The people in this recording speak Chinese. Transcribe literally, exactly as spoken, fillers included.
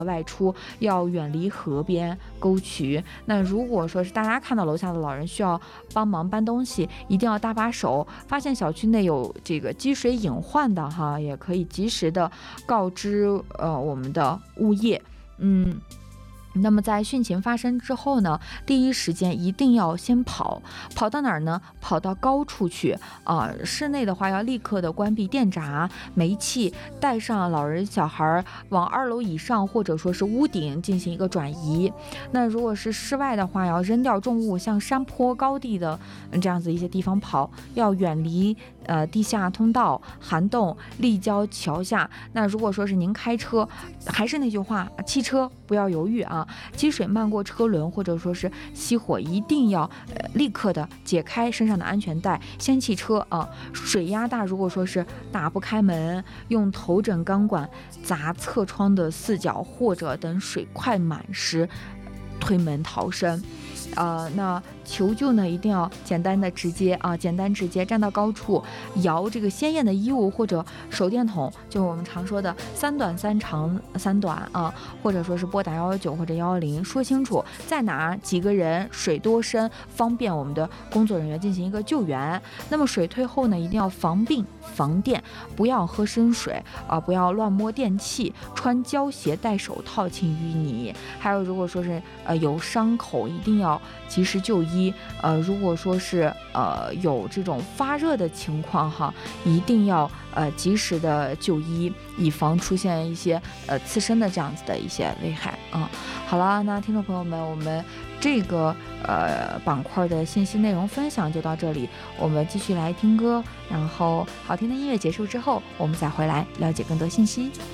外出要远离河边沟渠。那如果说是大家看到楼下的老人需要帮忙搬东西，一定要搭把手，发现小区内有这个积水隐患的哈，也可以及时的告知呃我们的物业。嗯。那么在汛情发生之后呢，第一时间一定要先跑，跑到哪儿呢？跑到高处去啊、呃！室内的话要立刻的关闭电闸、煤气，带上老人小孩往二楼以上或者说是屋顶进行一个转移。那如果是室外的话，要扔掉重物，向山坡高地的这样子一些地方跑，要远离呃地下通道、涵洞、立交桥下。那如果说是您开车，还是那句话，汽车不要犹豫啊！积水漫过车轮或者说是熄火，一定要呃立刻的解开身上的安全带，先弃车啊！水压大，如果说是打不开门，用头枕钢管砸侧窗的四角，或者等水快满时推门逃生。呃，那求救呢，一定要简单的直接啊，简单直接，站到高处，摇这个鲜艳的衣物或者手电筒，就是我们常说的三短三长三短啊，或者说是拨打幺幺九或者幺幺零，说清楚在哪几个人，水多深，方便我们的工作人员进行一个救援。那么水退后呢，一定要防病防电，不要喝生水啊，不要乱摸电器，穿胶鞋戴手套请淤泥。还有如果说是呃有伤口，一定要及时就医。呃，如果说是呃有这种发热的情况哈，一定要呃及时的就医，以防出现一些呃刺身的这样子的一些危害啊。好了，那听众朋友们，我们这个呃板块的信息内容分享就到这里，我们继续来听歌，然后好听的音乐结束之后，我们再回来了解更多信息。